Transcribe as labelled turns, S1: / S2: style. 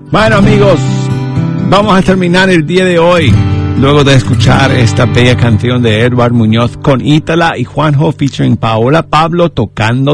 S1: Bueno, amigos, vamos a terminar el día de hoy luego de escuchar esta bella canción de Edward Muñoz con Ítala y Juanjo featuring Paola Pablo tocando